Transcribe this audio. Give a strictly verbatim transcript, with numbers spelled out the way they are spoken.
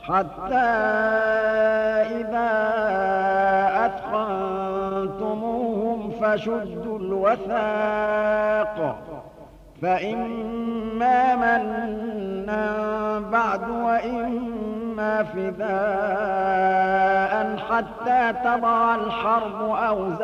حتى إذا أثخنتموهم فشدوا الوثاق فإما منا بعد وإما فداء حتى تضع الحرب أوزارها